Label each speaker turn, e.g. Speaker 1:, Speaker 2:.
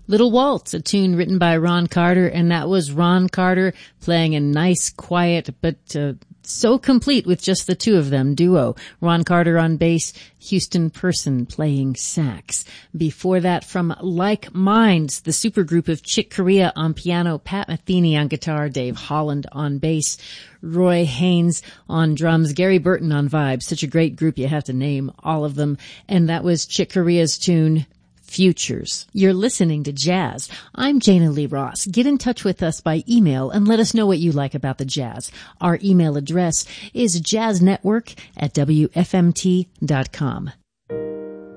Speaker 1: Little Waltz, a tune written by Ron Carter, and that was Ron Carter playing a nice, quiet, but so complete with just the two of them duo. Ron Carter on bass, Houston Person playing sax. Before that, from Like Minds, the supergroup of Chick Corea on piano, Pat Metheny on guitar, Dave Holland on bass, Roy Haynes on drums, Gary Burton on vibes. Such a great group, you have to name all of them. And that was Chick Corea's tune, Futures. You're listening to Jazz. I'm Jana Lee Ross. Get in touch with us by email and let us know what you like about the jazz. Our email address is jazznetwork@wfmt.com.